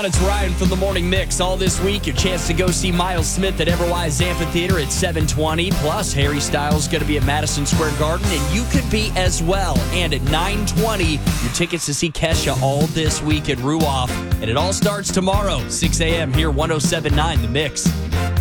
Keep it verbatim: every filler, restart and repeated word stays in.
It's Ryan from the Morning Mix. All this week, your chance to go see Miles Smith at Everwise Amphitheater at seven twenty. Plus, Harry Styles going to be at Madison Square Garden, and you could be as well. And at nine twenty, your tickets to see Kesha all this week at Ruoff. And it all starts tomorrow, six a.m. here, one oh seven point nine The Mix.